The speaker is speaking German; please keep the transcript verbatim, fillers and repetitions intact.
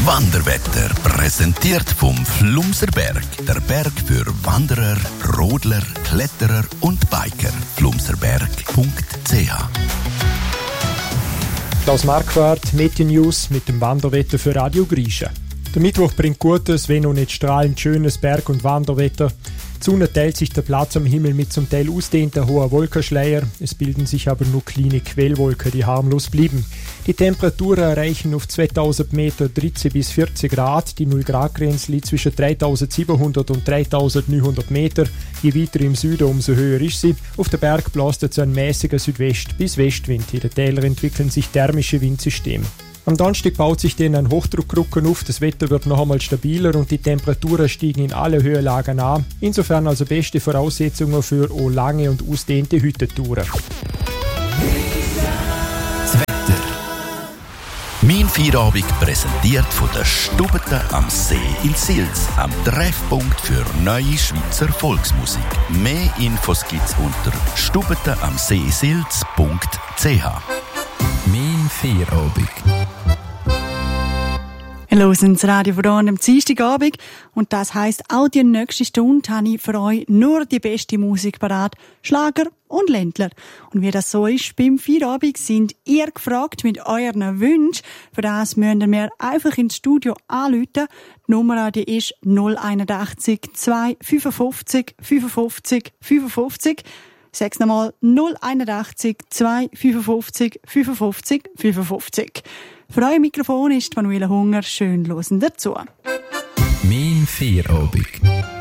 Wanderwetter präsentiert vom Flumserberg. Der Berg für Wanderer, Rodler, Kletterer und Biker. flumserberg punkt c h. Klaus Marquardt, Meteo News mit dem Wanderwetter für Radio Grischa. Der Mittwoch bringt gutes, wenn auch nicht strahlend schönes Berg- und Wanderwetter. Die Sonne teilt sich der Platz am Himmel mit zum Teil ausdehnter hoher Wolkenschleier. Es bilden sich aber nur kleine Quellwolken, die harmlos blieben. Die Temperaturen erreichen auf zweitausend Meter dreizehn bis vierzig Grad. Die null Grad Grenze liegt zwischen dreitausendsiebenhundert und dreitausendneunhundert Meter. Je weiter im Süden, umso höher ist sie. Auf der Berg bläst jetzt ein mäßiger Südwest- bis Westwind. In den Tälern entwickeln sich thermische Windsysteme. Am Donnerstag baut sich dann ein Hochdruckrücken auf, das Wetter wird noch einmal stabiler und die Temperaturen stiegen in alle Höhenlagen an. Insofern also beste Voraussetzungen für auch lange und ausdehnte Hüttentouren. Das Wetter. Mein Feierabend präsentiert von der Stubete am See in Sils, am Treffpunkt für neue Schweizer Volksmusik. Mehr Infos gibt's unter stubeteamseesils punkt c h. Mein Feierabend. Wir hören das Radio von hier am Dienstagabend und das heisst, auch die nächste Stunde habe ich für euch nur die beste Musik parat, Schlager und Ländler. Und wie das so ist, beim Feierabend sind ihr gefragt mit euren Wünschen. Für das müsst ihr mir einfach ins Studio anrufen. Die Nummer die ist null einundachtzig zwei fünfundfünfzig fünfundfünfzig fünfundfünfzig. Sag's nochmal, null einundachtzig zwei fünfundfünfzig fünfundfünfzig fünfundfünfzig. Für euer Mikrofon ist Manuela Hunger. Schön hören dazu. Mein Feierabend.